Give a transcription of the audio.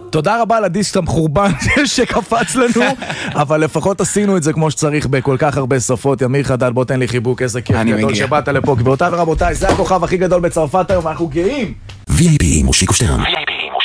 תודה רבה לדיסק המחורבן שקפץ לנו, אבל לפחות עשינו את זה כמו שצריך בכל כך הרבה שפות. ימיר חדד, בוא תן לי חיבוק, איזה כיף גדול שבאת לפה. גבירותיי ורבותיי, זה הכוכב הכי גדול בצרפת היום, אנחנו גאים. VIP מושיקו שטרן.